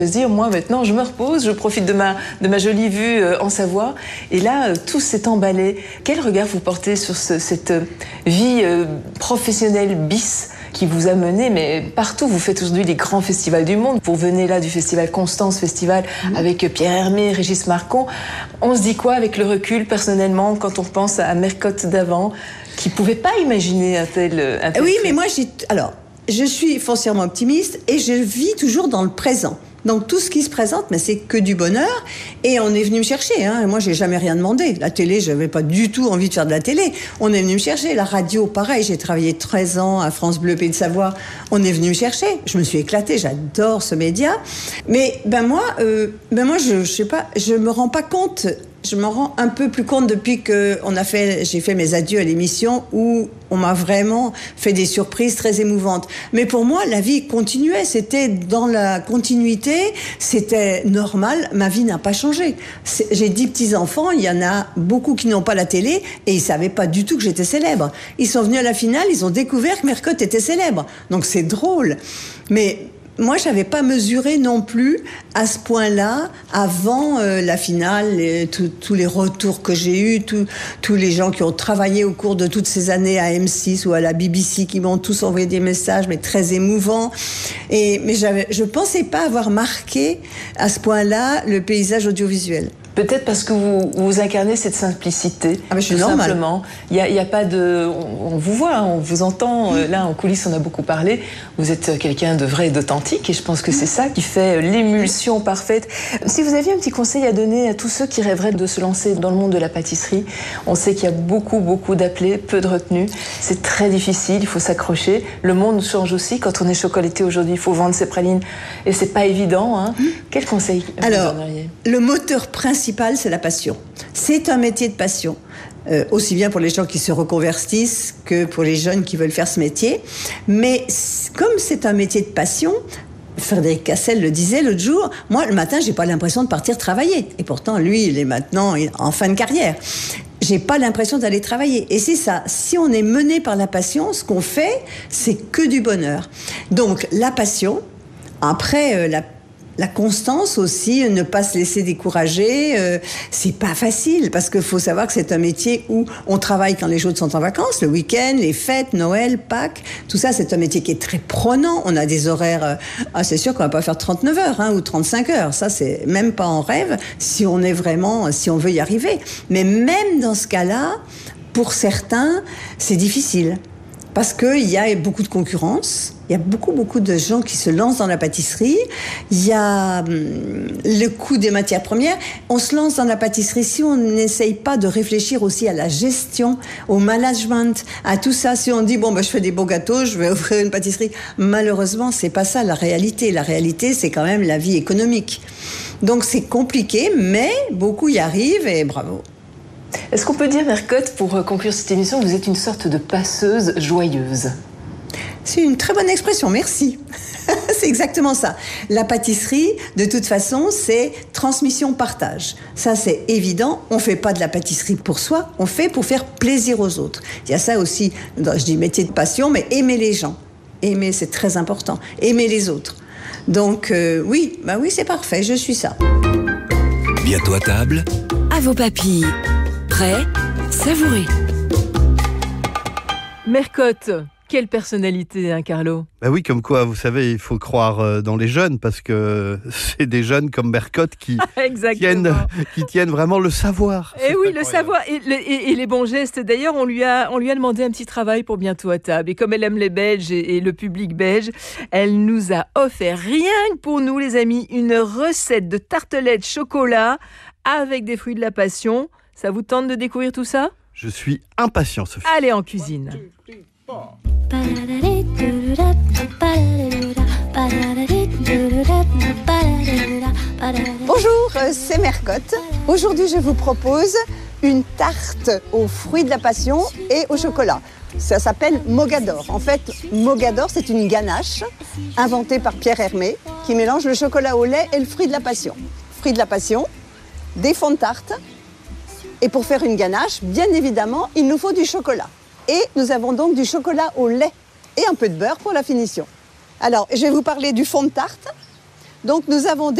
Se dire, moi maintenant je me repose, je profite de ma jolie vue en Savoie, et là tout s'est emballé. Quel regard vous portez sur cette vie professionnelle bis qui vous a mené, mais partout? Vous faites aujourd'hui les grands festivals du monde. Vous venez là du festival Constance Festival avec Pierre Hermé, Régis Marcon. On se dit quoi avec le recul personnellement quand on pense à Mercotte d'avant, qui ne pouvait pas imaginer un tel oui, mais moi je suis foncièrement optimiste et je vis toujours dans le présent. Donc tout ce qui se présente, mais c'est que du bonheur. Et on est venu me chercher. Moi, j'ai jamais rien demandé. La télé, j'avais pas du tout envie de faire de la télé. On est venu me chercher. La radio, pareil. J'ai travaillé 13 ans à France Bleu, Pays de Savoie. On est venu me chercher. Je me suis éclatée. J'adore ce média. Mais moi, je sais pas. Je me rends pas compte. Je me rends un peu plus compte depuis que j'ai fait mes adieux à l'émission où on m'a vraiment fait des surprises très émouvantes. Mais pour moi, la vie continuait. C'était dans la continuité. C'était normal. Ma vie n'a pas changé. J'ai 10 petits-enfants. Il y en a beaucoup qui n'ont pas la télé et ils savaient pas du tout que j'étais célèbre. Ils sont venus à la finale. Ils ont découvert que Mercotte était célèbre. Donc c'est drôle. Mais moi, je n'avais pas mesuré non plus à ce point-là, avant la finale, tous les retours que j'ai eus, tous les gens qui ont travaillé au cours de toutes ces années à M6 ou à la BBC, qui m'ont tous envoyé des messages, mais très émouvants. Mais je ne pensais pas avoir marqué à ce point-là le paysage audiovisuel. Peut-être parce que vous incarnez cette simplicité. Ah, mais je suis normale. Simplement. Il y a pas de... On vous voit, on vous entend. Là, en coulisses, on a beaucoup parlé. Vous êtes quelqu'un de vrai et d'authentique. Et je pense que c'est ça qui fait l'émulsion parfaite. Si vous aviez un petit conseil à donner à tous ceux qui rêveraient de se lancer dans le monde de la pâtisserie, on sait qu'il y a beaucoup d'appelés, peu de retenue. C'est très difficile, il faut s'accrocher. Le monde change aussi. Quand on est chocolatier aujourd'hui, il faut vendre ses pralines. Et c'est pas évident. Quel conseil vous donneriez ? Le moteur principal, c'est la passion. C'est un métier de passion. Aussi bien pour les gens qui se reconvertissent que pour les jeunes qui veulent faire ce métier. Mais comme c'est un métier de passion, Frédéric Cassel le disait l'autre jour, moi le matin j'ai pas l'impression de partir travailler. Et pourtant lui il est maintenant en fin de carrière. J'ai pas l'impression d'aller travailler. Et c'est ça, si on est mené par la passion, ce qu'on fait, c'est que du bonheur. Donc la passion, après la constance aussi, ne pas se laisser décourager, c'est pas facile parce qu'il faut savoir que c'est un métier où on travaille quand les autres sont en vacances, le week-end, les fêtes, Noël, Pâques, tout ça c'est un métier qui est très prenant. On a des horaires, c'est sûr qu'on va pas faire 39 heures ou 35 heures, ça c'est même pas en rêve si on veut y arriver. Mais même dans ce cas-là, pour certains, c'est difficile. Parce qu'il y a beaucoup de concurrence, il y a beaucoup de gens qui se lancent dans la pâtisserie, il y a le coût des matières premières. On se lance dans la pâtisserie si on n'essaye pas de réfléchir aussi à la gestion, au management, à tout ça. Si on dit, je fais des beaux gâteaux, je vais offrir une pâtisserie. Malheureusement, c'est pas ça la réalité. La réalité, c'est quand même la vie économique. Donc c'est compliqué, mais beaucoup y arrivent et bravo. Est-ce qu'on peut dire, Mercotte, pour conclure cette émission, que vous êtes une sorte de passeuse joyeuse ? C'est une très bonne expression, merci. C'est exactement ça. La pâtisserie, de toute façon, c'est transmission-partage. Ça, c'est évident. On ne fait pas de la pâtisserie pour soi, on fait pour faire plaisir aux autres. Il y a ça aussi, je dis métier de passion, mais aimer les gens. Aimer, c'est très important. Aimer les autres. Donc, oui, c'est parfait, je suis ça. Bientôt à table. À vos papilles. Prêt, savourez. Mercotte, quelle personnalité, Carlo ? Oui, comme quoi, vous savez, il faut croire dans les jeunes, parce que c'est des jeunes comme Mercotte qui tiennent vraiment le savoir. Et oui, le savoir et les bons gestes. D'ailleurs, on lui a demandé un petit travail pour Bientôt à table. Et comme elle aime les Belges et le public belge, elle nous a offert, rien que pour nous, les amis, une recette de tartelette chocolat avec des fruits de la passion. Ça vous tente de découvrir tout ça ? Je suis impatient, Sophie. Allez, en cuisine. Bonjour, c'est Mercotte. Aujourd'hui, je vous propose une tarte aux fruits de la passion et au chocolat. Ça s'appelle Mogador. En fait, Mogador, c'est une ganache inventée par Pierre Hermé qui mélange le chocolat au lait et le fruit de la passion. Fruit de la passion, des fonds de tarte. Et pour faire une ganache, bien évidemment, il nous faut du chocolat. Et nous avons donc du chocolat au lait et un peu de beurre pour la finition. Alors, je vais vous parler du fond de tarte. Donc nous avons